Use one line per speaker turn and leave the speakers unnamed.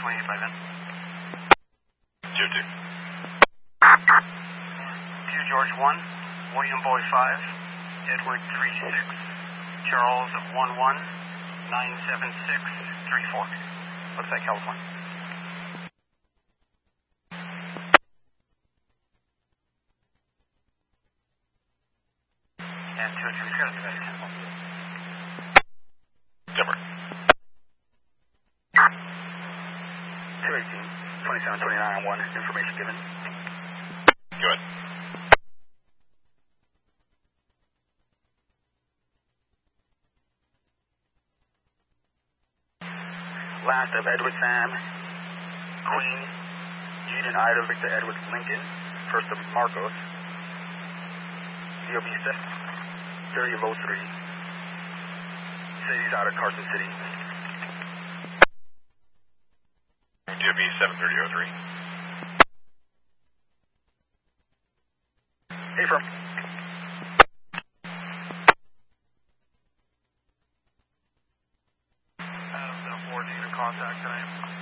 25 in.
2-2.
Q George 1, William Boy 5, Edward 36, Charles 11, 976, 34. Looks like California. And 2 and 2, he's got a device cancel.
Timber.
218, 2729 on 1, information given.
Go ahead.
Last of Edward Sam, Queen, Union Ida Victor Edward Lincoln, first of Marcos, DOB 30 of 03, city's out of Carson City.
DOB 73003.
Hey, firm. Adam 4, need a contact tonight.